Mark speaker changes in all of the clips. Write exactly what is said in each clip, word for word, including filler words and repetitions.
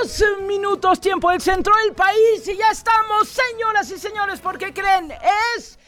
Speaker 1: dos minutos, tiempo del centro del país, y ya estamos, señoras y señores, porque creen, es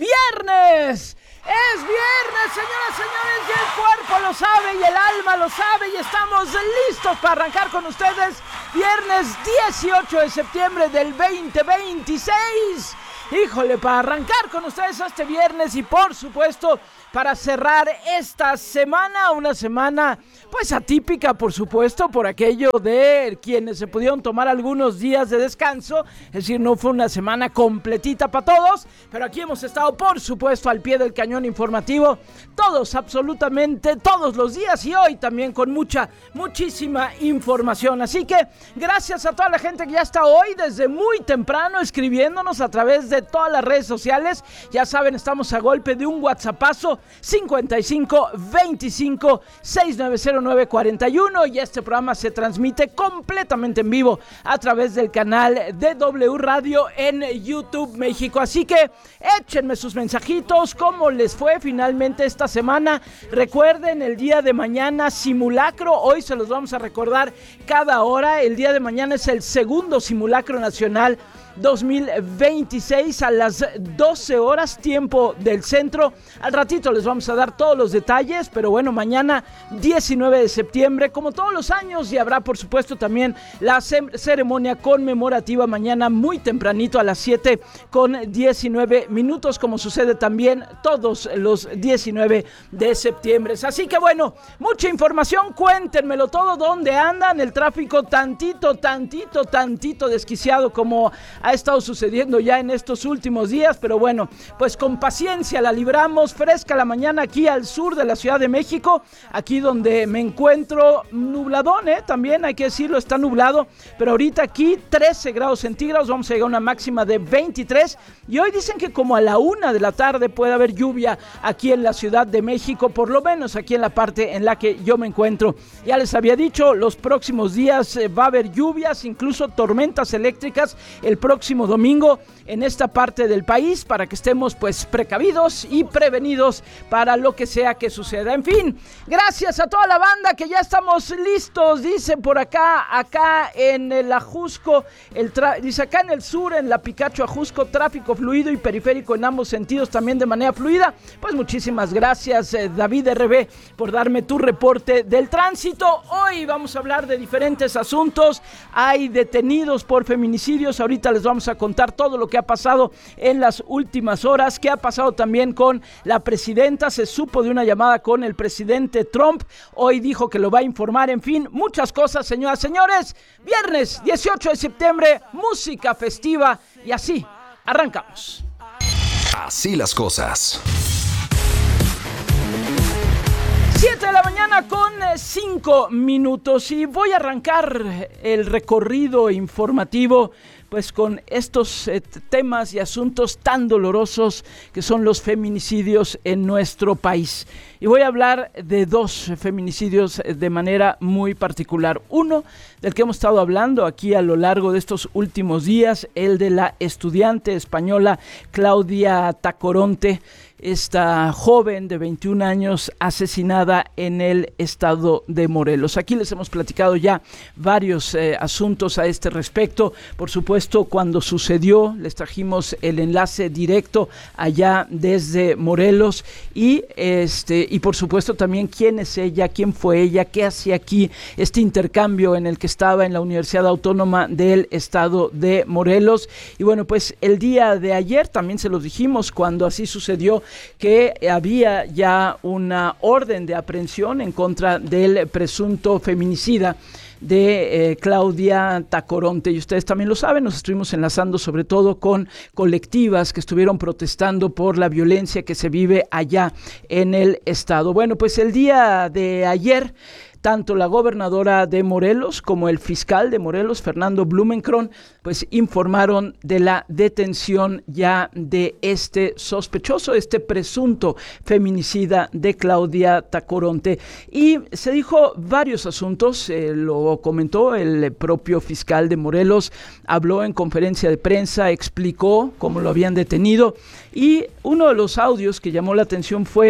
Speaker 1: viernes. Es viernes, señoras y señores, y el cuerpo lo sabe y el alma lo sabe, y estamos listos para arrancar con ustedes. Viernes dieciocho de septiembre del veinte veintiséis. Híjole, para arrancar con ustedes este viernes y por supuesto para cerrar esta semana, una semana pues atípica, por supuesto, por aquello de quienes se pudieron tomar algunos días de descanso, es decir, no fue una semana completita para todos, pero aquí hemos estado, por supuesto, al pie del cañón informativo, todos, absolutamente todos los días, y hoy también con mucha, muchísima información, así que gracias a toda la gente que ya está hoy desde muy temprano escribiéndonos a través de todas las redes sociales. Ya saben, estamos a golpe de un WhatsAppazo cincuenta y cinco veinticinco sesenta y nueve cero nueve cuarenta y uno, y este programa se transmite completamente en vivo a través del canal de W Radio en YouTube México, así que échenme sus mensajitos, cómo les fue finalmente esta semana. Recuerden, el día de mañana simulacro, hoy se los vamos a recordar cada hora. El día de mañana es el segundo simulacro nacional dos mil veintiséis a las doce horas, tiempo del centro. Al ratito les vamos a dar todos los detalles, pero bueno, mañana diecinueve de septiembre, como todos los años, y habrá por supuesto también la ceremonia conmemorativa mañana muy tempranito a las siete con diecinueve minutos, como sucede también todos los diecinueve de septiembre. Así que bueno, mucha información, cuéntenmelo todo, dónde andan, el tráfico tantito, tantito, tantito desquiciado como ha estado sucediendo ya en estos últimos días, pero bueno, pues con paciencia la libramos. Fresca la mañana aquí al sur de la Ciudad de México, aquí donde me encuentro, nubladón, ¿eh? También hay que decirlo, está nublado, pero ahorita aquí trece grados centígrados, vamos a llegar a una máxima de veintitrés, y hoy dicen que como a la una de la tarde puede haber lluvia aquí en la Ciudad de México, por lo menos aquí en la parte en la que yo me encuentro. Ya les había dicho, los próximos días eh, va a haber lluvias, incluso tormentas eléctricas el próximo próximo domingo en esta parte del país, para que estemos pues precavidos y prevenidos para lo que sea que suceda. En fin, gracias a toda la banda que ya estamos listos, dice por acá, acá en el Ajusco, el tra- dice acá en el sur, en la Picacho Ajusco, tráfico fluido y periférico en ambos sentidos también de manera fluida. Pues muchísimas gracias, eh, David R B, por darme tu reporte del tránsito. Hoy vamos a hablar de diferentes asuntos. Hay detenidos por feminicidios, ahorita les vamos a contar todo lo que ha pasado en las últimas horas, qué ha pasado también con la presidenta. Se supo de una llamada con el presidente Trump, hoy dijo que lo va a informar. En fin, muchas cosas, señoras y señores. Viernes dieciocho de septiembre, música festiva, y así arrancamos.
Speaker 2: Así las cosas.
Speaker 1: siete de la mañana con cinco minutos, y voy a arrancar el recorrido informativo pues con estos eh, temas y asuntos tan dolorosos que son los feminicidios en nuestro país. Y voy a hablar de dos feminicidios de manera muy particular. Uno, del que hemos estado hablando aquí a lo largo de estos últimos días, el de la estudiante española Claudia Tacoronte, esta joven de veintiún años asesinada en el estado de Morelos. Aquí les hemos platicado ya varios eh, asuntos a este respecto. Por supuesto, cuando sucedió, les trajimos el enlace directo allá desde Morelos, y este y por supuesto también quién es ella, quién fue ella, qué hacía aquí, este intercambio en el que estaba en la Universidad Autónoma del estado de Morelos. Y bueno, pues el día de ayer también se los dijimos, cuando así sucedió, que había ya una orden de aprehensión en contra del presunto feminicida de eh, Claudia Tacoronte, y ustedes también lo saben, nos estuvimos enlazando sobre todo con colectivas que estuvieron protestando por la violencia que se vive allá en el estado. Bueno, pues el día de ayer, tanto la gobernadora de Morelos como el fiscal de Morelos, Fernando Blumenkron, pues informaron de la detención ya de este sospechoso, este presunto feminicida de Claudia Tacoronte. Y se dijo varios asuntos, eh, lo comentó el propio fiscal de Morelos, habló en conferencia de prensa, explicó cómo lo habían detenido, y uno de los audios que llamó la atención fue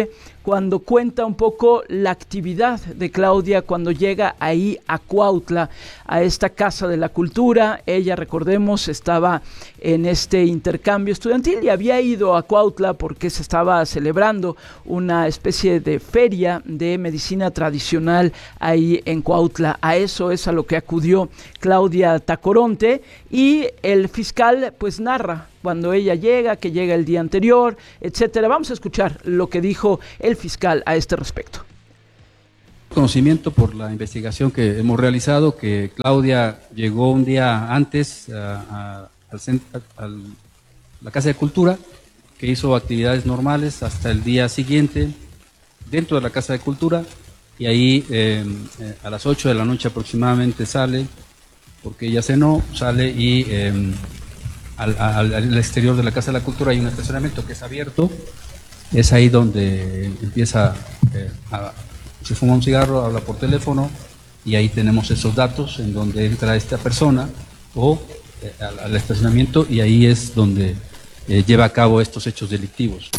Speaker 1: cuando cuenta un poco la actividad de Claudia cuando llega ahí a Cuautla, a esta Casa de la Cultura. Ella, recordemos, estaba en este intercambio estudiantil y había ido a Cuautla porque se estaba celebrando una especie de feria de medicina tradicional ahí en Cuautla. A eso es a lo que acudió Claudia Tacoronte, y el fiscal pues narra cuando ella llega, que llega el día anterior, etcétera. Vamos a escuchar lo que dijo el fiscal a este respecto.
Speaker 3: Conocimiento por la investigación que hemos realizado que Claudia llegó un día antes a, a, al centro, a la Casa de Cultura, que hizo actividades normales hasta el día siguiente dentro de la Casa de Cultura, y ahí eh, eh, a las ocho de la noche aproximadamente sale, porque ella cenó, sale y eh, al, al, al exterior de la Casa de la Cultura hay un estacionamiento que es abierto. Es ahí donde empieza eh, a, se fuma un cigarro, habla por teléfono, y ahí tenemos esos datos en donde entra esta persona o eh, al, al estacionamiento, y ahí es donde eh, lleva a cabo estos hechos delictivos.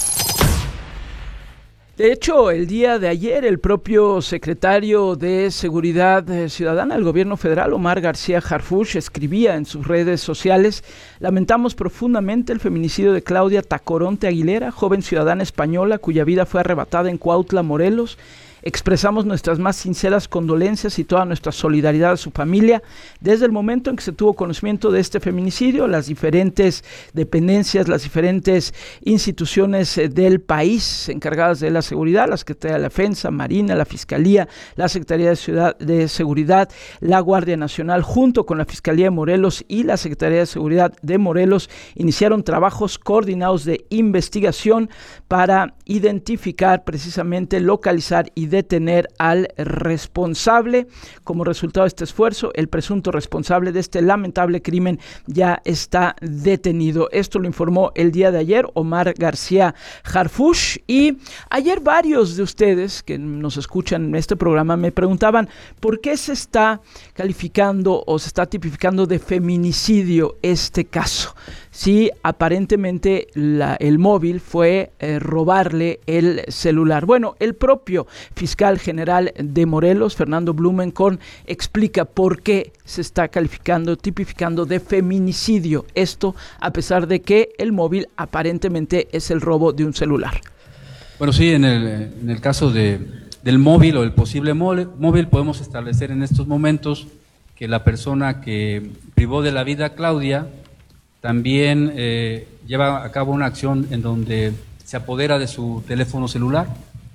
Speaker 1: De hecho, el día de ayer, el propio secretario de Seguridad Ciudadana del Gobierno Federal, Omar García Harfuch, escribía en sus redes sociales: lamentamos profundamente el feminicidio de Claudia Tacoronte Aguilera, joven ciudadana española cuya vida fue arrebatada en Cuautla, Morelos. Expresamos nuestras más sinceras condolencias y toda nuestra solidaridad a su familia. Desde el momento en que se tuvo conocimiento de este feminicidio, las diferentes dependencias, las diferentes instituciones del país encargadas de la seguridad, la Secretaría de la Defensa, Marina, la Fiscalía, la Secretaría de, Ciudad, de Seguridad, la Guardia Nacional, junto con la Fiscalía de Morelos y la Secretaría de Seguridad de Morelos, iniciaron trabajos coordinados de investigación para identificar, precisamente localizar y detener al responsable. Como resultado de este esfuerzo, el presunto responsable de este lamentable crimen ya está detenido. Esto lo informó el día de ayer Omar García Harfuch, y ayer varios de ustedes que nos escuchan en este programa me preguntaban por qué se está calificando o se está tipificando de feminicidio este caso. Sí, aparentemente la, el móvil fue eh, robarle el celular. Bueno, el propio fiscal general de Morelos, Fernando Blumenkorn, explica por qué se está calificando, tipificando de feminicidio. Esto a pesar de que el móvil aparentemente es el robo de un celular.
Speaker 3: Bueno, sí, en el, en el caso de, del móvil o el posible móvil, podemos establecer en estos momentos que la persona que privó de la vida a Claudia también eh, lleva a cabo una acción en donde se apodera de su teléfono celular,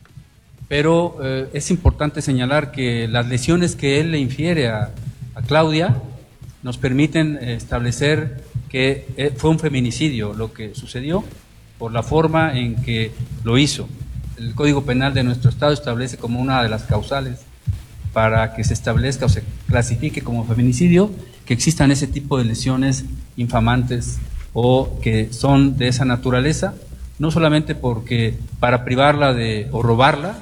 Speaker 3: pero eh, es importante señalar que las lesiones que él le infiere a, a Claudia nos permiten establecer que eh, fue un feminicidio lo que sucedió por la forma en que lo hizo. El Código Penal de nuestro estado establece como una de las causales para que se establezca o se clasifique como feminicidio que existan ese tipo de lesiones infamantes o que son de esa naturaleza, no solamente porque para privarla de o robarla.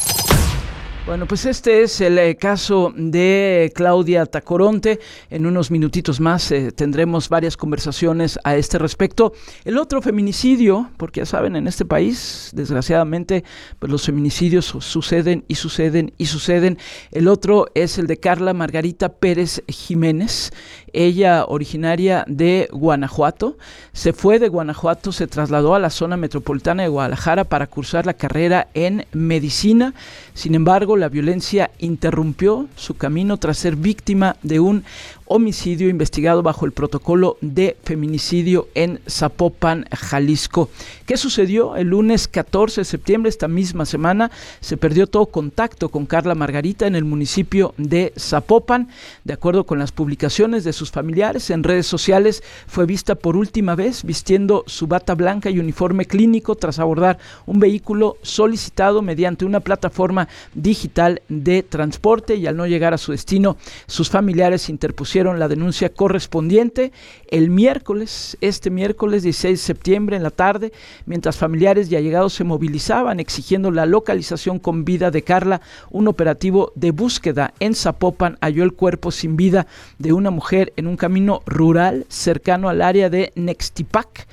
Speaker 1: Bueno, pues este es el eh, caso de Claudia Tacoronte. En unos minutitos más eh, tendremos varias conversaciones a este respecto. El otro feminicidio, porque ya saben, en este país, desgraciadamente, pues los feminicidios suceden y suceden y suceden. El otro es el de Carla Margarita Pérez Jiménez. Ella, originaria de Guanajuato, se fue de Guanajuato, se trasladó a la zona metropolitana de Guadalajara para cursar la carrera en medicina. Sin embargo, la violencia interrumpió su camino tras ser víctima de un homicidio investigado bajo el protocolo de feminicidio en Zapopan, Jalisco. ¿Qué sucedió? El lunes catorce de septiembre, esta misma semana, se perdió todo contacto con Carla Margarita en el municipio de Zapopan. De acuerdo con las publicaciones de sus familiares en redes sociales, fue vista por última vez vistiendo su bata blanca y uniforme clínico tras abordar un vehículo solicitado mediante una plataforma digital de transporte, y al no llegar a su destino, sus familiares interpusieron la denuncia correspondiente el miércoles, este miércoles dieciséis de septiembre en la tarde, mientras familiares y allegados se movilizaban exigiendo la localización con vida de Carla. Un operativo de búsqueda en Zapopan halló el cuerpo sin vida de una mujer en un camino rural cercano al área de Nextipac.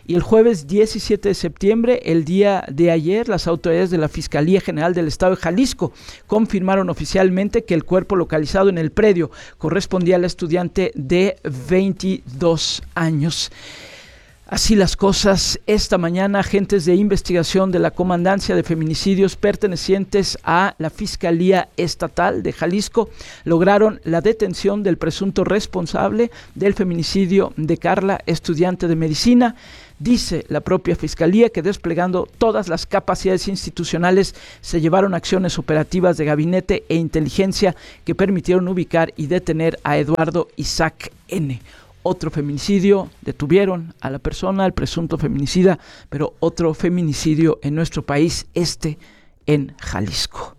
Speaker 1: Y el jueves diecisiete de septiembre, el día de ayer, las autoridades de la Fiscalía General del Estado de Jalisco confirmaron oficialmente que el cuerpo localizado en el predio correspondía al estudiante de veintidós años. Así las cosas, esta mañana agentes de investigación de la Comandancia de Feminicidios pertenecientes a la Fiscalía Estatal de Jalisco lograron la detención del presunto responsable del feminicidio de Carla, estudiante de medicina. Dice la propia Fiscalía que desplegando todas las capacidades institucionales se llevaron acciones operativas de gabinete e inteligencia que permitieron ubicar y detener a Eduardo Isaac N. Otro feminicidio, detuvieron a la persona, al presunto feminicida, pero otro feminicidio en nuestro país, este en Jalisco.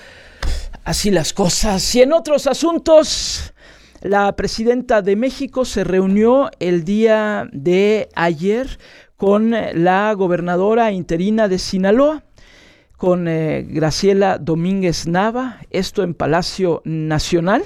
Speaker 1: Así las cosas. Y en otros asuntos, la presidenta de México se reunió el día de ayer con la gobernadora interina de Sinaloa, con eh, Graciela Domínguez Nava, esto en Palacio Nacional.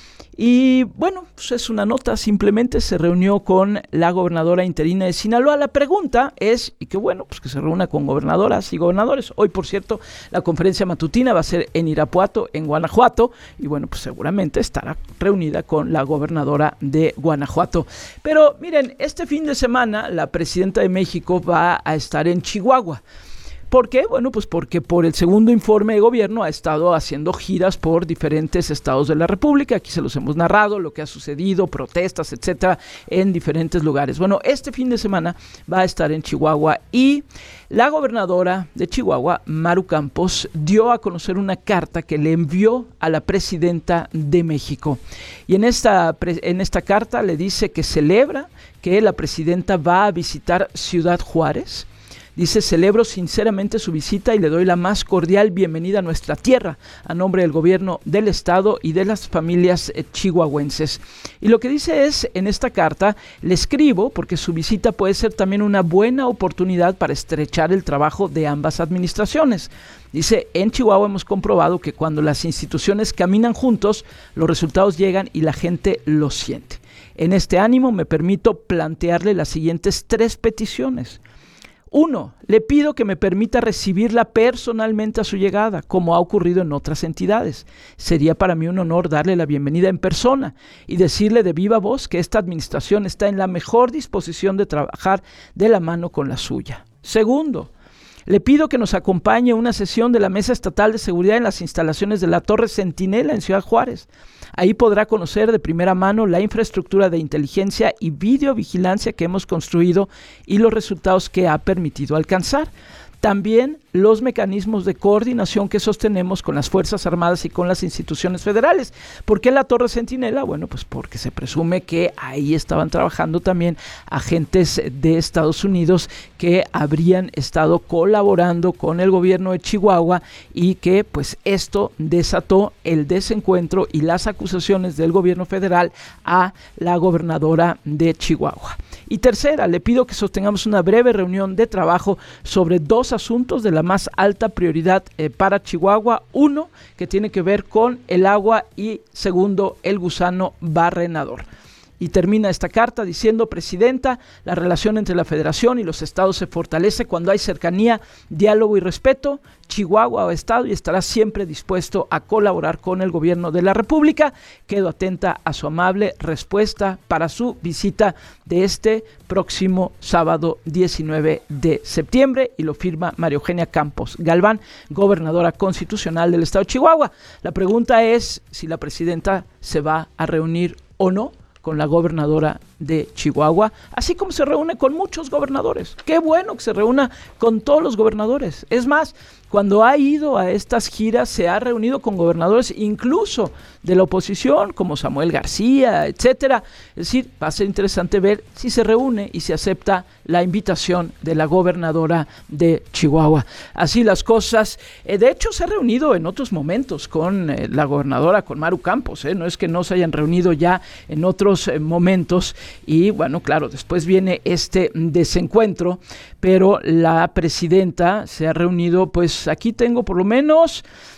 Speaker 1: Y bueno, pues es una nota, simplemente se reunió con la gobernadora interina de Sinaloa. La pregunta es, y qué bueno, pues que se reúna con gobernadoras y gobernadores. Hoy, por cierto, la conferencia matutina va a ser en Irapuato, en Guanajuato, y bueno, pues seguramente estará reunida con la gobernadora de Guanajuato. Pero miren, este fin de semana la presidenta de México va a estar en Chihuahua. ¿Por qué? Bueno, pues porque por el segundo informe de gobierno ha estado haciendo giras por diferentes estados de la República. Aquí se los hemos narrado, lo que ha sucedido, protestas, etcétera, en diferentes lugares. Bueno, este fin de semana va a estar en Chihuahua y la gobernadora de Chihuahua, Maru Campos, dio a conocer una carta que le envió a la presidenta de México. Y en esta, en esta carta le dice que celebra que la presidenta va a visitar Ciudad Juárez. Dice, celebro sinceramente su visita y le doy la más cordial bienvenida a nuestra tierra, a nombre del gobierno del estado y de las familias eh, chihuahuenses. Y lo que dice es, en esta carta, le escribo porque su visita puede ser también una buena oportunidad para estrechar el trabajo de ambas administraciones. Dice, en Chihuahua hemos comprobado que cuando las instituciones caminan juntos, los resultados llegan y la gente los siente. En este ánimo me permito plantearle las siguientes tres peticiones. Uno, le pido que me permita recibirla personalmente a su llegada, como ha ocurrido en otras entidades. Sería para mí un honor darle la bienvenida en persona y decirle de viva voz que esta administración está en la mejor disposición de trabajar de la mano con la suya. Segundo, le pido que nos acompañe a una sesión de la Mesa Estatal de Seguridad en las instalaciones de la Torre Centinela en Ciudad Juárez. Ahí podrá conocer de primera mano la infraestructura de inteligencia y videovigilancia que hemos construido y los resultados que ha permitido alcanzar. También los mecanismos de coordinación que sostenemos con las Fuerzas Armadas y con las instituciones federales. ¿Por qué la Torre Centinela? Bueno, pues porque se presume que ahí estaban trabajando también agentes de Estados Unidos que habrían estado colaborando con el gobierno de Chihuahua y que pues esto desató el desencuentro y las acusaciones del gobierno federal a la gobernadora de Chihuahua. Y tercera, le pido que sostengamos una breve reunión de trabajo sobre dos asuntos de la más alta prioridad eh, para Chihuahua. Uno, que tiene que ver con el agua y segundo, el gusano barrenador. Y termina esta carta diciendo, Presidenta, la relación entre la Federación y los estados se fortalece cuando hay cercanía, diálogo y respeto. Chihuahua o estado y estará siempre dispuesto a colaborar con el gobierno de la República. Quedo atenta a su amable respuesta para su visita de este próximo sábado diecinueve de septiembre y lo firma María Eugenia Campos Galván, gobernadora constitucional del estado de Chihuahua. La pregunta es si la presidenta se va a reunir o no con la gobernadora de Chihuahua, así como se reúne con muchos gobernadores. Qué bueno que se reúna con todos los gobernadores. Es más, cuando ha ido a estas giras se ha reunido con gobernadores incluso de la oposición, como Samuel García, etcétera. Es decir, va a ser interesante ver si se reúne y se acepta la invitación de la gobernadora de Chihuahua. Así las cosas. Eh, de hecho, se ha reunido en otros momentos con eh, la gobernadora, con Maru Campos. Eh. No es que no se hayan reunido ya en otros eh, momentos. Y bueno, claro, después viene este desencuentro, pero la presidenta se ha reunido, pues aquí tengo por lo menos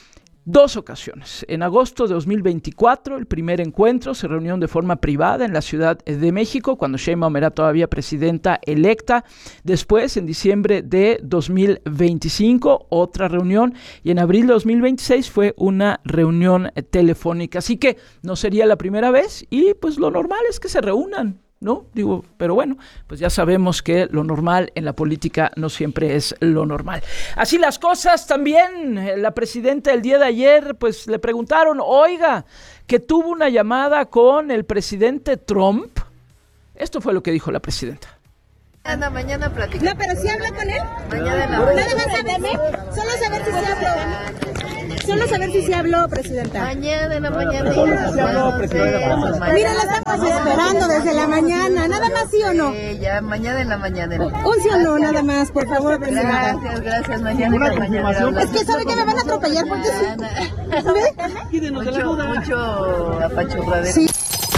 Speaker 1: Dos ocasiones. En agosto de dos mil veinticuatro, el primer encuentro se reunieron de forma privada en la Ciudad de México, cuando Sheinbaum era todavía presidenta electa. Después, en diciembre de dos mil veinticinco, otra reunión. Y en abril de dos mil veintiséis fue una reunión telefónica. Así que no sería la primera vez y pues lo normal es que se reúnan, ¿no? Digo, pero bueno, pues ya sabemos que lo normal en la política no siempre es lo normal. Así las cosas también, la presidenta el día de ayer, pues le preguntaron, oiga, que tuvo una llamada con el presidente Trump. Esto fue lo que dijo la presidenta.
Speaker 4: Mañana, mañana platicamos.
Speaker 5: No, pero sí habla con él.
Speaker 4: Mañana en la mañana.
Speaker 5: Nada más saberme, solo saber si se habló. Solo saber si se habló, presidenta.
Speaker 4: Mañana en la mañana.
Speaker 5: Solo si se habló, presidenta. Mira, la estamos esperando desde la mañana. Nada más, ¿sí o no?
Speaker 4: Sí, ya, mañana en la mañana.
Speaker 5: Un sí o no, nada más, por favor, presidenta.
Speaker 4: Gracias, gracias. Mañana en la mañana.
Speaker 5: Es que sabe que me van a atropellar porque sí.
Speaker 4: Mucho, mucho apachurradero.
Speaker 5: Sí.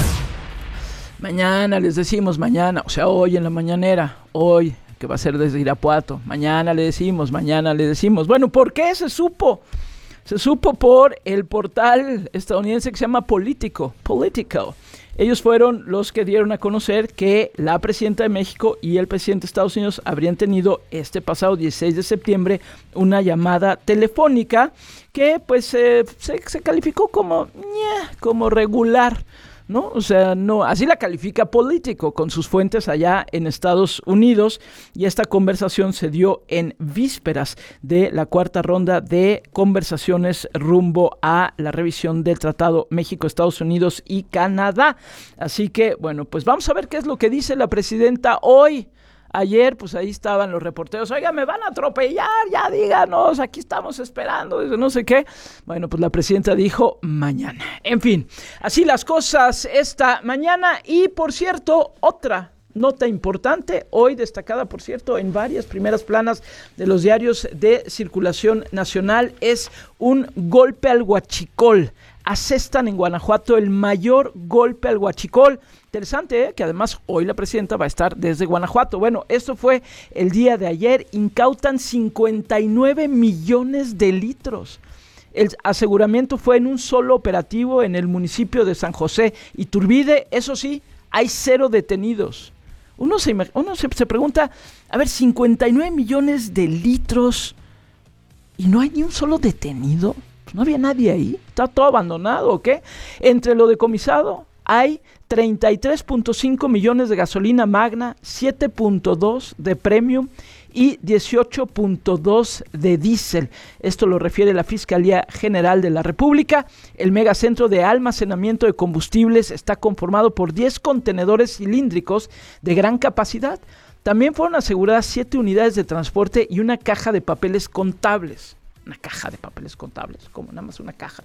Speaker 1: Mañana les decimos, mañana, o sea, hoy en la mañanera, hoy, que va a ser desde Irapuato, mañana le decimos, mañana le decimos. Bueno, ¿por qué se supo? Se supo por el portal estadounidense que se llama Politico, Politico. Ellos fueron los que dieron a conocer que la presidenta de México y el presidente de Estados Unidos habrían tenido este pasado dieciséis de septiembre una llamada telefónica que pues eh, se, se calificó como, ñe, como regular, ¿no? O sea, no, así la califica Politico con sus fuentes allá en Estados Unidos, y esta conversación se dio en vísperas de la cuarta ronda de conversaciones rumbo a la revisión del Tratado México, Estados Unidos y Canadá. Así que, bueno, pues vamos a ver qué es lo que dice la presidenta hoy. Ayer, pues ahí estaban los reporteros, oiga, me van a atropellar, ya díganos, aquí estamos esperando, no sé qué. Bueno, pues la presidenta dijo mañana. En fin, así las cosas esta mañana. Y por cierto, otra nota importante, hoy destacada, por cierto, en varias primeras planas de los diarios de circulación nacional, es un golpe al huachicol. Asestan en Guanajuato el mayor golpe al huachicol. Interesante, ¿eh? Que además hoy la presidenta va a estar desde Guanajuato. Bueno, esto fue el día de ayer. Incautan cincuenta y nueve millones de litros. El aseguramiento fue en un solo operativo en el municipio de San José Iturbide. Eso sí, hay cero detenidos. Uno se, uno se, se pregunta, a ver, cincuenta y nueve millones de litros y no hay ni un solo detenido. No había nadie ahí, está todo abandonado, ¿o qué? Entre lo decomisado hay treinta y tres punto cinco millones de gasolina magna, siete punto dos de premium y dieciocho punto dos de diésel. Esto lo refiere la Fiscalía General de la República. El megacentro de almacenamiento de combustibles está conformado por diez contenedores cilíndricos de gran capacidad. También fueron aseguradas siete unidades de transporte y una caja de papeles contables. Una caja de papeles contables, como nada más una caja.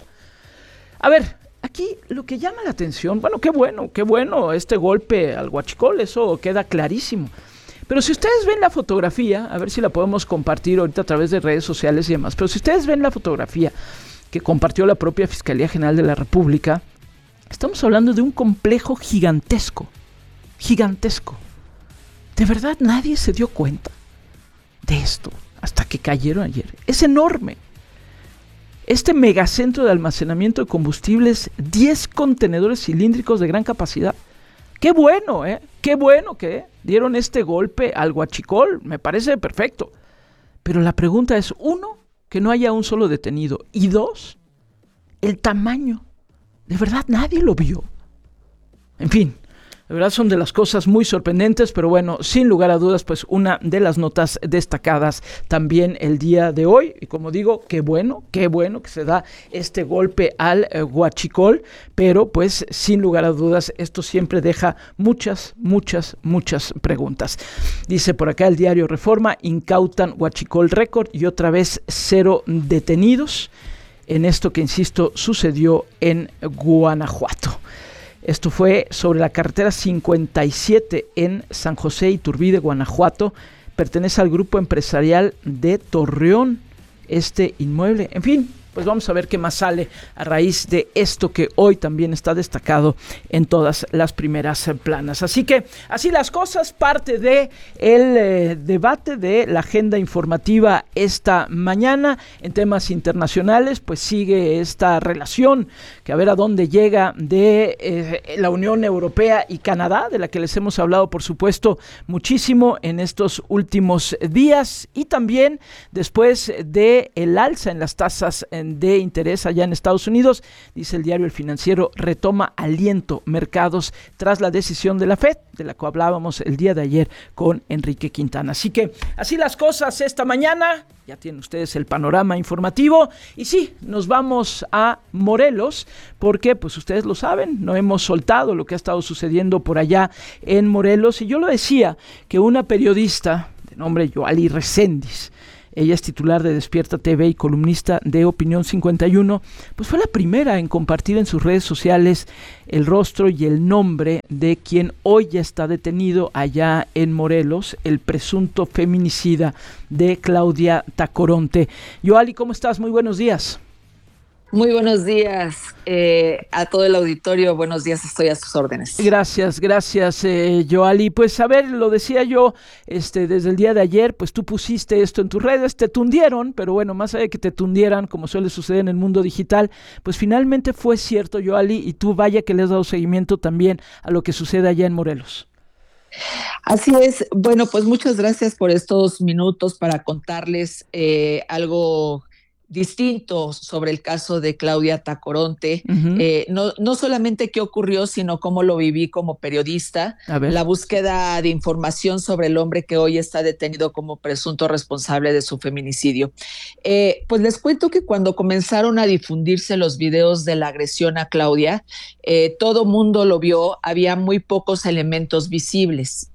Speaker 1: A ver, aquí lo que llama la atención, bueno, qué bueno, qué bueno este golpe al huachicol, eso queda clarísimo. Pero si ustedes ven la fotografía, a ver si la podemos compartir ahorita a través de redes sociales y demás, pero si ustedes ven la fotografía que compartió la propia Fiscalía General de la República, estamos hablando de un complejo gigantesco, gigantesco. De verdad nadie se dio cuenta de esto hasta que cayeron ayer. Es enorme. Este megacentro de almacenamiento de combustibles, diez contenedores cilíndricos de gran capacidad. Qué bueno, ¿eh? Qué bueno que dieron este golpe al huachicol. Me parece perfecto. Pero la pregunta es, uno, que no haya un solo detenido. Y dos, el tamaño. De verdad nadie lo vio. En fin. De verdad son de las cosas muy sorprendentes, pero bueno, sin lugar a dudas, pues una de las notas destacadas también el día de hoy. Y como digo, qué bueno, qué bueno que se da este golpe al eh, huachicol, pero pues sin lugar a dudas esto siempre deja muchas, muchas, muchas preguntas. Dice por acá el diario Reforma, incautan huachicol récord y otra vez cero detenidos en esto que, insisto, sucedió en Guanajuato. Esto fue sobre la carretera cincuenta y siete en San José Iturbide, Guanajuato. Pertenece al grupo empresarial de Torreón, este inmueble. En fin, pues vamos a ver qué más sale a raíz de esto que hoy también está destacado en todas las primeras planas. Así que así las cosas, parte de el eh, debate de la agenda informativa esta mañana en temas internacionales, pues sigue esta relación que a ver a dónde llega de eh, la Unión Europea y Canadá, de la que les hemos hablado por supuesto muchísimo en estos últimos días, y también después de el alza en las tasas de interés allá en Estados Unidos, dice el diario El Financiero, retoma aliento mercados tras la decisión de la Fed, de la que hablábamos el día de ayer con Enrique Quintana. Así que así las cosas esta mañana, ya tienen ustedes el panorama informativo, y sí, nos vamos a Morelos, porque pues ustedes lo saben, no hemos soltado lo que ha estado sucediendo por allá en Morelos, y yo lo decía, que una periodista de nombre Yoali Reséndiz, ella es titular de Despierta T V y columnista de Opinión cincuenta y uno, pues fue la primera en compartir en sus redes sociales el rostro y el nombre de quien hoy ya está detenido allá en Morelos, el presunto feminicida de Claudia Tacoronte. Yoali, ¿cómo estás? Muy buenos días.
Speaker 6: Muy buenos días eh, a todo el auditorio, buenos días, estoy a sus órdenes.
Speaker 1: Gracias, gracias eh, Yoali. Pues a ver, lo decía yo este, desde el día de ayer, pues tú pusiste esto en tus redes, te tundieron, pero bueno, más allá de que te tundieran, como suele suceder en el mundo digital, pues finalmente fue cierto, Yoali, y tú vaya que le has dado seguimiento también a lo que sucede allá en Morelos.
Speaker 6: Así es, bueno, pues muchas gracias por estos minutos para contarles eh, algo distinto sobre el caso de Claudia Tacoronte, uh-huh. eh, no, no solamente qué ocurrió, sino cómo lo viví como periodista, la búsqueda de información sobre el hombre que hoy está detenido como presunto responsable de su feminicidio. Eh, pues les cuento que cuando comenzaron a difundirse los videos de la agresión a Claudia, eh, todo mundo lo vio, había muy pocos elementos visibles.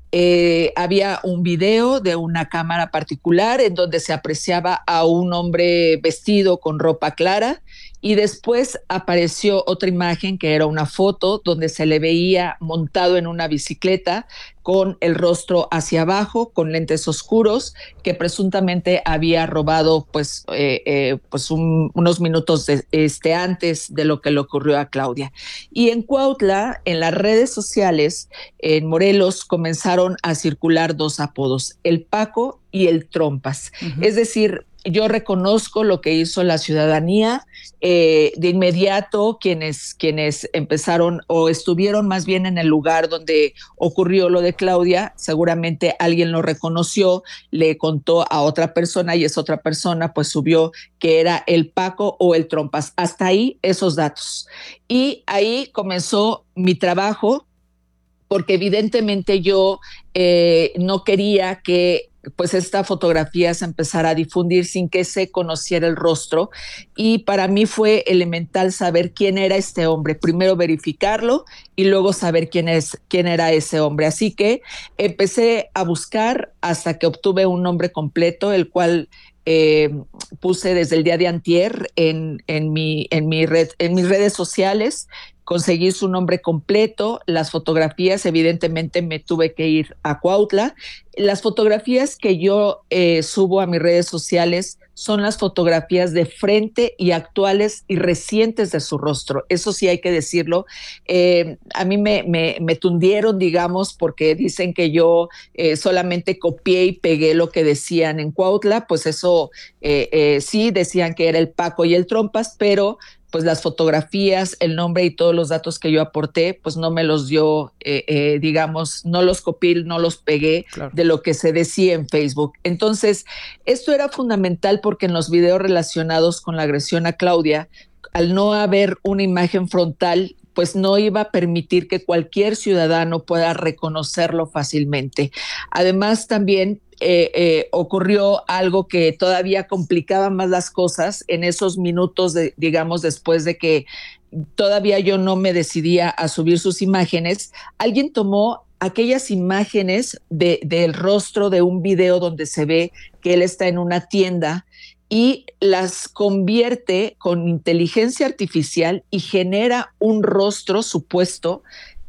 Speaker 6: Eh, había un video de una cámara particular en donde se apreciaba a un hombre vestido con ropa clara, y después apareció otra imagen que era una foto donde se le veía montado en una bicicleta con el rostro hacia abajo, con lentes oscuros, que presuntamente había robado pues, eh, eh, pues un, unos minutos de, este, antes de lo que le ocurrió a Claudia. Y en Cuautla, en las redes sociales, en Morelos, comenzaron a circular dos apodos, el Paco y el Trompas. Uh-huh. Es decir, yo reconozco lo que hizo la ciudadanía, eh, de inmediato quienes, quienes empezaron o estuvieron más bien en el lugar donde ocurrió lo de Claudia, seguramente alguien lo reconoció, le contó a otra persona y esa otra persona pues subió que era el Paco o el Trompas. Hasta ahí esos datos. Y ahí comenzó mi trabajo, porque evidentemente yo eh, no quería que pues esta fotografía se empezara a difundir sin que se conociera el rostro, y para mí fue elemental saber quién era este hombre, primero verificarlo y luego saber quién es, quién era ese hombre. Así que empecé a buscar hasta que obtuve un nombre completo, el cual eh, puse desde el día de antier en, en, mi, en, mi red, en mis redes sociales. Conseguí su nombre completo, las fotografías, evidentemente me tuve que ir a Cuautla. Las fotografías que yo eh, subo a mis redes sociales son las fotografías de frente y actuales y recientes de su rostro. Eso sí hay que decirlo. Eh, a mí me, me, me tundieron, digamos, porque dicen que yo eh, solamente copié y pegué lo que decían en Cuautla. Pues eso eh, eh, sí, decían que era el Paco y el Trompas, pero pues las fotografías, el nombre y todos los datos que yo aporté, pues no me los dio, eh, eh, digamos, no los copié, no los pegué, claro, de lo que se decía en Facebook. Entonces, esto era fundamental porque en los videos relacionados con la agresión a Claudia, al no haber una imagen frontal, pues no iba a permitir que cualquier ciudadano pueda reconocerlo fácilmente. Además, también Eh, eh, ocurrió algo que todavía complicaba más las cosas en esos minutos, de, digamos, después de que todavía yo no me decidía a subir sus imágenes. Alguien tomó aquellas imágenes de, del rostro de un video donde se ve que él está en una tienda y las convierte con inteligencia artificial y genera un rostro supuesto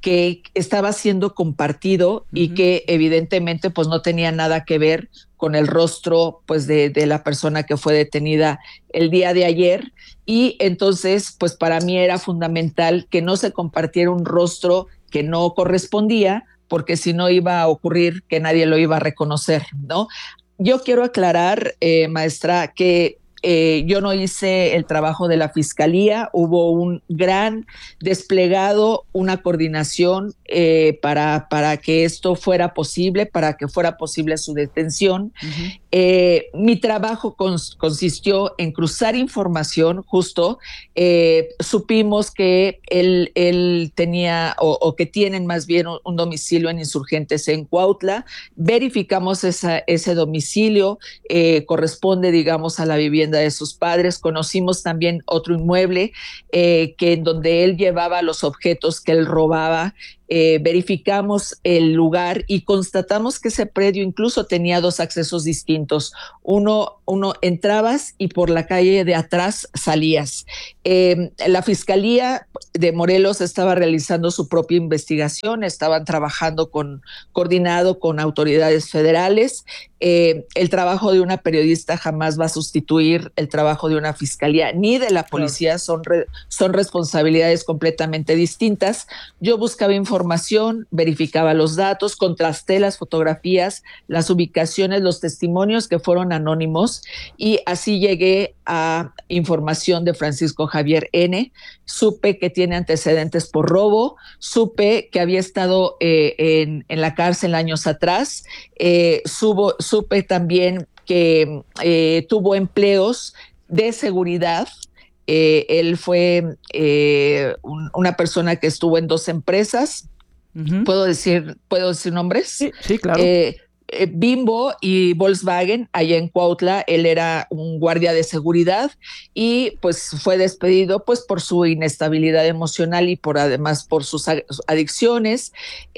Speaker 6: que estaba siendo compartido uh-huh. y que evidentemente pues no tenía nada que ver con el rostro pues de, de la persona que fue detenida el día de ayer. Y entonces pues para mí era fundamental que no se compartiera un rostro que no correspondía, porque si no iba a ocurrir que nadie lo iba a reconocer, ¿no? Yo quiero aclarar, eh, maestra, que Eh, yo no hice el trabajo de la Fiscalía, hubo un gran desplegado, una coordinación eh, para, para que esto fuera posible, para que fuera posible su detención. Uh-huh. Eh, mi trabajo cons- consistió en cruzar información, justo, eh, supimos que él, él tenía, o, o que tienen más bien un, un domicilio en Insurgentes en Cuautla, verificamos esa, ese domicilio, eh, corresponde, digamos, a la vivienda de sus padres. Conocimos también otro inmueble eh, que en donde él llevaba los objetos que él robaba. Eh, verificamos el lugar y constatamos que ese predio incluso tenía dos accesos distintos. Uno, uno entrabas y por la calle de atrás salías. Eh, la Fiscalía de Morelos estaba realizando su propia investigación, estaban trabajando con, coordinado con autoridades federales. Eh, el trabajo de una periodista jamás va a sustituir el trabajo de una fiscalía ni de la policía, son, re, son responsabilidades completamente distintas. Yo buscaba información, verificaba los datos, contrasté las fotografías, las ubicaciones, los testimonios que fueron anónimos y así llegué a información de Francisco Javier N. Supe que tiene antecedentes por robo, supe que había estado eh, en, en la cárcel años atrás, eh, subo, supe también que eh, tuvo empleos de seguridad. Eh, él fue eh, un, una persona que estuvo en dos empresas. Uh-huh. ¿Puedo decir, ¿puedo decir nombres?
Speaker 1: Sí, sí, claro.
Speaker 6: Eh, eh, Bimbo y Volkswagen, allá en Cuautla, él era un guardia de seguridad y pues fue despedido pues por su inestabilidad emocional y por además por sus adicciones.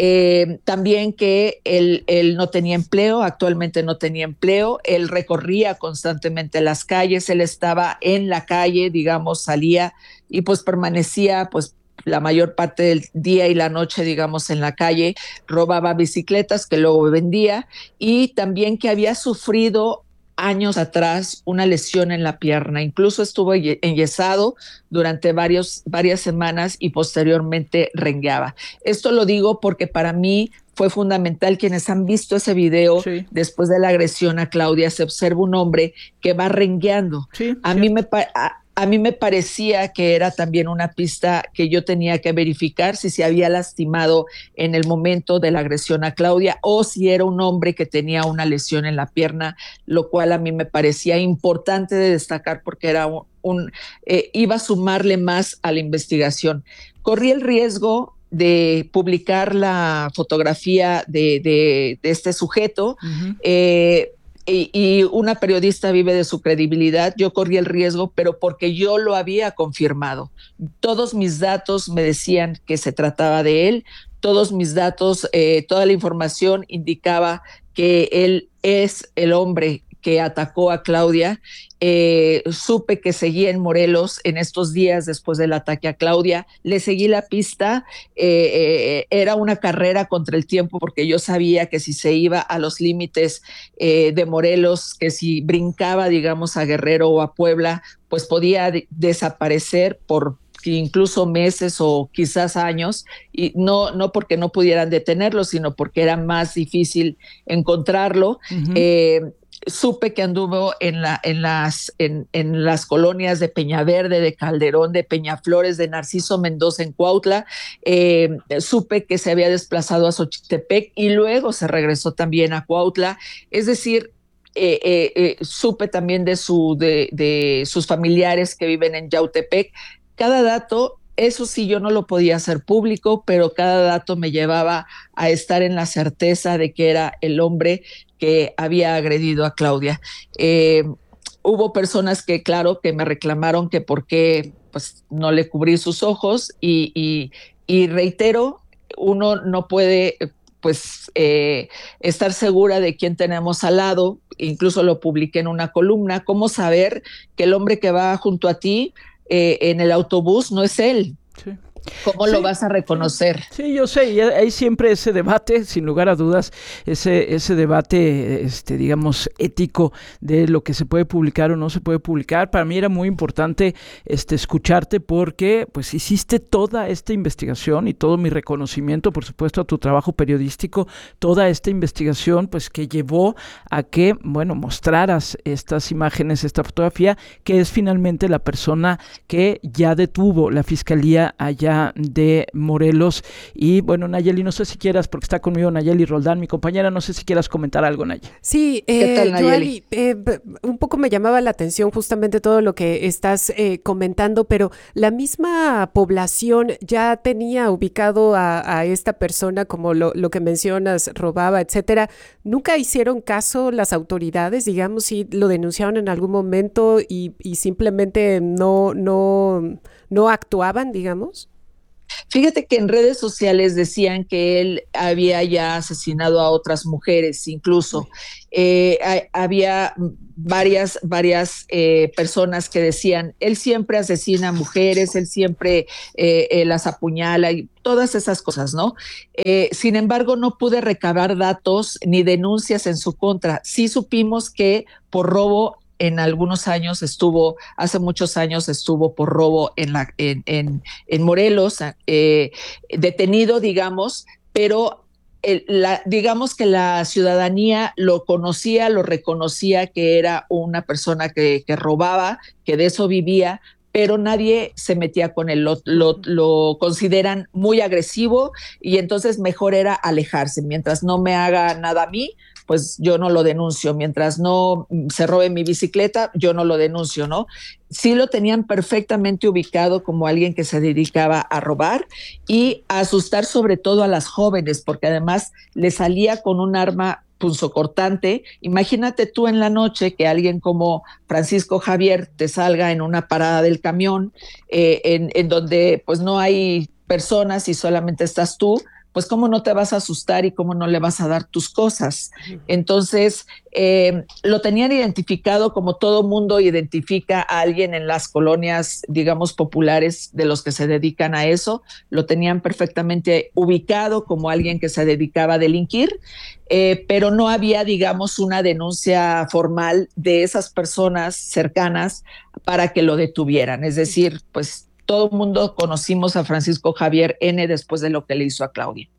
Speaker 6: Eh, también que él, él no tenía empleo, actualmente no tenía empleo, él recorría constantemente las calles, él estaba en la calle, digamos, salía y pues permanecía pues la mayor parte del día y la noche, digamos, en la calle, robaba bicicletas que luego vendía y también que había sufrido años atrás una lesión en la pierna, incluso estuvo enyesado durante varios, varias semanas y posteriormente rengueaba. Esto lo digo porque para mí fue fundamental. Quienes han visto ese video, sí. Después de la agresión a Claudia, se observa un hombre que va rengueando. Sí, a, sí. mí me, a, a mí me parecía que era también una pista que yo tenía que verificar si se había lastimado en el momento de la agresión a Claudia o si era un hombre que tenía una lesión en la pierna, lo cual a mí me parecía importante de destacar porque era un, un eh, iba a sumarle más a la investigación. Corrí el riesgo de publicar la fotografía de, de, de este sujeto, uh-huh. eh, y, y una periodista vive de su credibilidad. Yo corrí el riesgo, pero porque yo lo había confirmado. Todos mis datos me decían que se trataba de él, todos mis datos, eh, toda la información indicaba que él es el hombre que atacó a Claudia. Eh, supe que seguía en Morelos en estos días después del ataque a Claudia, le seguí la pista, eh, eh, era una carrera contra el tiempo porque yo sabía que si se iba a los límites eh, de Morelos, que si brincaba, digamos, a Guerrero o a Puebla, pues podía de- desaparecer por incluso meses o quizás años, y no, no porque no pudieran detenerlo, sino porque era más difícil encontrarlo. Uh-huh. Eh, Supe que anduvo en, la, en, las, en, en las colonias de Peñaverde, de Calderón, de Peñaflores, de Narciso Mendoza en Cuautla. Eh, supe que se había desplazado a Xochitepec y luego se regresó también a Cuautla. Es decir, eh, eh, eh, supe también de, su, de, de sus familiares que viven en Yautepec. Cada dato, eso sí, yo no lo podía hacer público, pero cada dato me llevaba a estar en la certeza de que era el hombre que había agredido a Claudia. Eh, hubo personas que, claro, que me reclamaron que por qué pues, no le cubrí sus ojos y, y, y reitero, uno no puede pues eh, estar segura de quién tenemos al lado, incluso lo publiqué en una columna, cómo saber que el hombre que va junto a ti eh, en el autobús no es él.
Speaker 1: Sí.
Speaker 6: ¿Cómo
Speaker 1: Sí,
Speaker 6: lo vas a reconocer?
Speaker 1: Sí, yo sé, y hay siempre ese debate, sin lugar a dudas, ese, ese debate, este, digamos, ético de lo que se puede publicar o no se puede publicar. Para mí era muy importante este, escucharte porque pues hiciste toda esta investigación y todo mi reconocimiento, por supuesto, a tu trabajo periodístico, toda esta investigación pues que llevó a que, bueno, mostraras estas imágenes, esta fotografía, que es finalmente la persona que ya detuvo la fiscalía allá de Morelos. Y bueno, Nayeli, no sé si quieras, porque está conmigo Nayeli Roldán, mi compañera, no sé si quieras comentar algo, Nayeli.
Speaker 7: Sí, eh,
Speaker 6: ¿Qué tal, Nayeli?
Speaker 7: Joali, eh, b- un poco me llamaba la atención justamente todo lo que estás eh, comentando, pero la misma población ya tenía ubicado a, a esta persona, como lo, lo que mencionas, robaba, etcétera. ¿Nunca hicieron caso las autoridades, digamos, si lo denunciaron en algún momento y, y simplemente no, no, no actuaban, digamos?
Speaker 6: Fíjate que en redes sociales decían que él había ya asesinado a otras mujeres, incluso. Eh, ha- había varias, varias eh, personas que decían, él siempre asesina a mujeres, él siempre eh, eh, las apuñala y todas esas cosas, ¿no? Eh, sin embargo, no pude recabar datos ni denuncias en su contra. Sí supimos que por robo en algunos años estuvo, hace muchos años estuvo por robo en, la, en, en, en Morelos, eh, detenido, digamos, pero el, la, digamos que la ciudadanía lo conocía, lo reconocía que era una persona que, que robaba, que de eso vivía, pero nadie se metía con él, lo, lo, lo consideran muy agresivo y entonces mejor era alejarse, mientras no me haga nada a mí, pues yo no lo denuncio, mientras no se robe mi bicicleta, yo no lo denuncio, ¿no? Sí lo tenían perfectamente ubicado como alguien que se dedicaba a robar y a asustar sobre todo a las jóvenes, porque además le salía con un arma punzocortante. Imagínate tú en la noche que alguien como Francisco Javier te salga en una parada del camión, eh, en, en donde pues no hay personas y solamente estás tú, pues cómo no te vas a asustar y cómo no le vas a dar tus cosas. Entonces, eh, lo tenían identificado como todo mundo identifica a alguien en las colonias, digamos, populares de los que se dedican a eso, lo tenían perfectamente ubicado como alguien que se dedicaba a delinquir, eh, pero no había, digamos, una denuncia formal de esas personas cercanas para que lo detuvieran. Es decir, pues todo el mundo conocimos a Francisco Javier N. después de lo que le hizo a Claudia.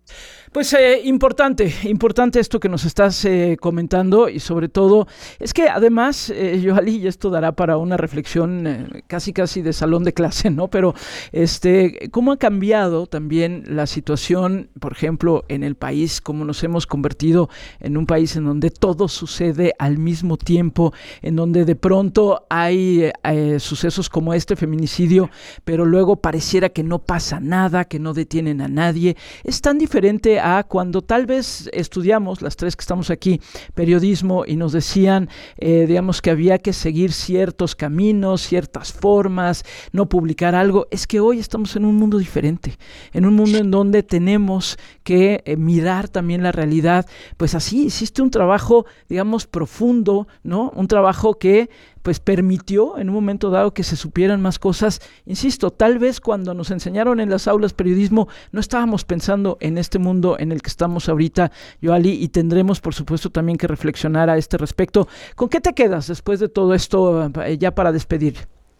Speaker 1: Pues eh, importante, importante esto que nos estás eh, comentando y sobre todo es que además, eh, Joali, y esto dará para una reflexión eh, casi casi de salón de clase, ¿no? Pero este, cómo ha cambiado también la situación, por ejemplo, en el país, cómo nos hemos convertido en un país en donde todo sucede al mismo tiempo, en donde de pronto hay eh, sucesos como este feminicidio, pero luego pareciera que no pasa nada, que no detienen a nadie. Es tan diferente a cuando tal vez estudiamos, las tres que estamos aquí, periodismo, y nos decían, eh, digamos, que había que seguir ciertos caminos, ciertas formas, no publicar algo. Es que hoy estamos en un mundo diferente, en un mundo en donde tenemos que eh, mirar también la realidad. Pues así, hiciste un trabajo, digamos, profundo, ¿no? Un trabajo que pues permitió en un momento dado que se supieran más cosas. Insisto, tal vez cuando nos enseñaron en las aulas periodismo no estábamos pensando en este mundo en el que estamos ahorita, Joali, y tendremos por supuesto también que reflexionar a este respecto. ¿Con qué te quedas después de todo esto eh, ya para despedir?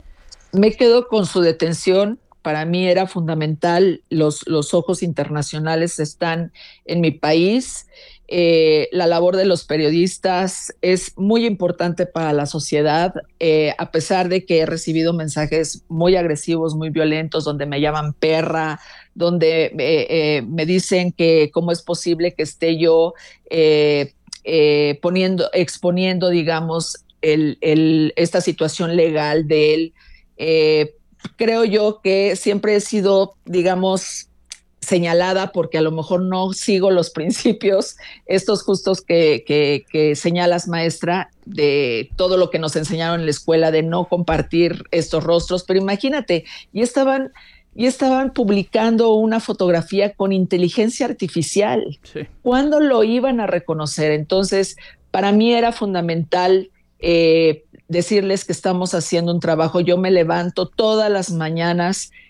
Speaker 6: Me quedo con su detención. Para mí era fundamental, los, los ojos internacionales están en mi país. Eh, la labor de los periodistas es muy importante para la sociedad, eh, a pesar de que he recibido mensajes muy agresivos, muy violentos, donde me llaman perra, donde eh, eh, me dicen que cómo es posible que esté yo eh, eh, poniendo, exponiendo, digamos, el, el, esta situación legal de él. Eh, creo yo que siempre he sido, digamos, señalada porque a lo mejor no sigo los principios, estos justos que, que, que señalas, maestra, de todo lo que nos enseñaron en la escuela, de no compartir estos rostros, pero imagínate, y estaban, y estaban publicando una fotografía con inteligencia artificial. Sí. ¿Cuándo lo iban a reconocer? Entonces, para mí era fundamental eh, decirles que estamos haciendo un trabajo. Yo me levanto todas las mañanas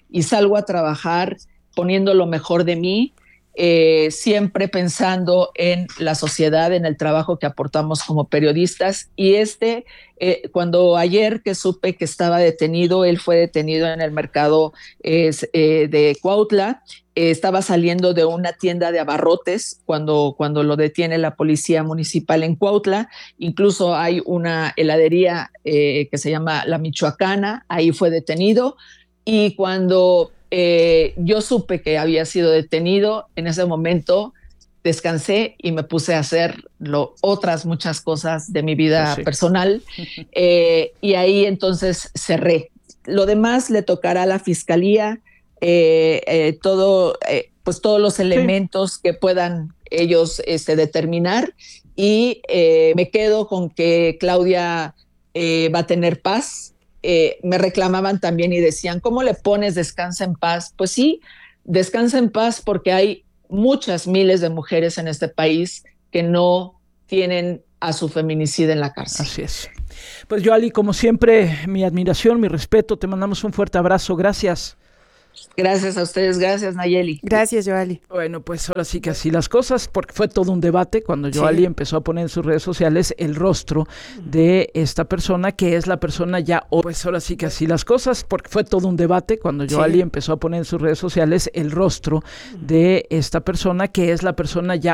Speaker 6: y salgo a trabajar poniendo lo mejor de mí, eh, siempre pensando en la sociedad, en el trabajo que aportamos como periodistas. Y este, eh, cuando ayer que supe que estaba detenido, él fue detenido en el mercado eh, eh, de Cuautla, eh, estaba saliendo de una tienda de abarrotes cuando, cuando lo detiene la policía municipal en Cuautla. Incluso hay una heladería eh, que se llama La Michoacana, ahí fue detenido. Y cuando eh, yo supe que había sido detenido, en ese momento descansé y me puse a hacer lo, otras muchas cosas de mi vida sí. personal. Eh, y ahí entonces cerré. Lo demás le tocará a la fiscalía, eh, eh, todo, eh, pues todos los elementos sí. que puedan ellos este, determinar. Y eh, me quedo con que Claudia eh, va a tener paz. Eh, me reclamaban también y decían, ¿cómo le pones descansa en paz? Pues sí, descansa en paz porque hay muchas miles de mujeres en este país que no tienen a su feminicida en la cárcel.
Speaker 1: Así es. Pues Yoali, como siempre, mi admiración, mi respeto, te mandamos un fuerte abrazo, gracias.
Speaker 6: Gracias a ustedes, gracias Nayeli.
Speaker 7: Gracias, Yoali.
Speaker 1: Bueno, pues ahora sí que así las cosas, porque fue todo un debate cuando Yoali sí. empezó a poner en sus redes sociales el rostro de esta persona, que es la persona ya, pues ahora sí que así las cosas, porque fue todo un debate cuando Yoali sí. empezó a poner en sus redes sociales el rostro de esta persona, que es la persona ya